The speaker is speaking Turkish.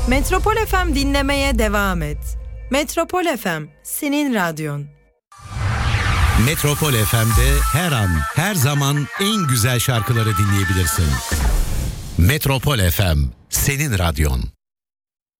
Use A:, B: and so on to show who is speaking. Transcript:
A: Metropol FM dinlemeye devam et. Metropol FM, senin radyon.
B: Metropol FM'de her an, her zaman en güzel şarkıları dinleyebilirsin. Metropol FM, senin radyon.